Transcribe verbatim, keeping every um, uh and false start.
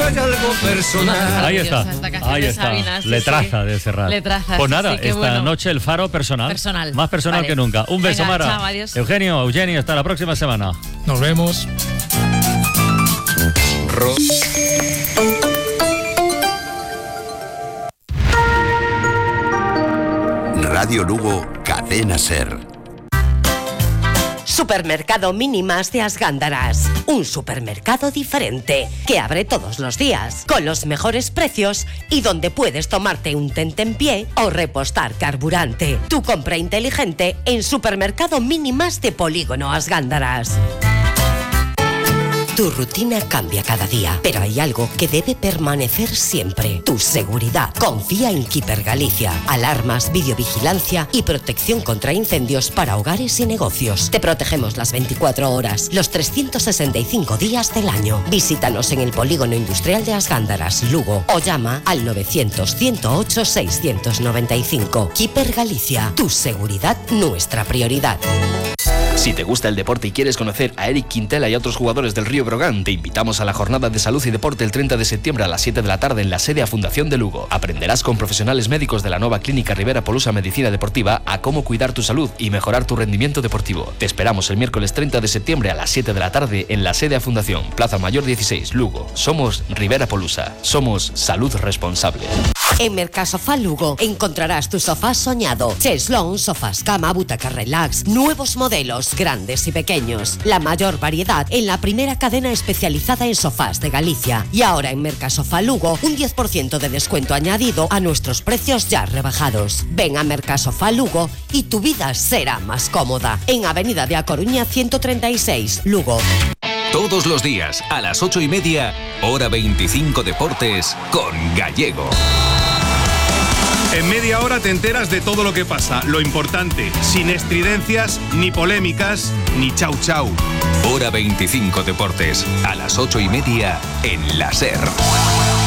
hay algo personal. Ahí está, ahí de está. Sabina, sí, Letraza sí. de Serrat. Letraza, Pues sí, nada, sí, qué esta bueno. noche el faro personal. Personal. Más personal Vale. que nunca. Un beso, Venga, Mara. chao, adiós. Eugenio, Eugenia, hasta la próxima semana. Nos vemos. Ro- Radio Lugo, Cadena Ser. Supermercado Mínimas de As Gándaras. Un supermercado diferente que abre todos los días, con los mejores precios y donde puedes tomarte un tentempié o repostar carburante. Tu compra inteligente en Supermercado Mínimas de Polígono As Gándaras. Tu rutina cambia cada día, pero hay algo que debe permanecer siempre: tu seguridad. Confía en Keeper Galicia. Alarmas, videovigilancia y protección contra incendios para hogares y negocios. Te protegemos las veinticuatro horas, los trescientos sesenta y cinco días del año. Visítanos en el Polígono Industrial de As Gándaras, Lugo, o llama al novecientos, ciento ocho, seiscientos noventa y cinco. Keeper Galicia. Tu seguridad, nuestra prioridad. Si te gusta el deporte y quieres conocer a Eric Quintela y a otros jugadores del Río Brogan, te invitamos a la Jornada de Salud y Deporte el treinta de septiembre a las siete de la tarde en la sede A Fundación de Lugo. Aprenderás con profesionales médicos de la nueva clínica Rivera Polusa Medicina Deportiva a cómo cuidar tu salud y mejorar tu rendimiento deportivo. Te esperamos el miércoles treinta de septiembre a las siete de la tarde en la sede A Fundación, Plaza Mayor dieciséis, Lugo. Somos Rivera Polusa. Somos salud responsable. En Mercasofá Lugo encontrarás tu sofá soñado. Cheslón, sofás cama, butaca relax, nuevos modelos, grandes y pequeños. La mayor variedad en la primera cadena especializada en sofás de Galicia. Y ahora en Mercasofá Lugo, un diez por ciento de descuento añadido a nuestros precios ya rebajados. Ven a Mercasofá Lugo y tu vida será más cómoda. En Avenida de A Coruña ciento treinta y seis, Lugo. Todos los días, a las ocho y media, hora veinticinco Deportes, con Gallego. En media hora te enteras de todo lo que pasa, lo importante, sin estridencias, ni polémicas, ni chau chau. Hora veinticinco Deportes, a las ocho y media, en la SER.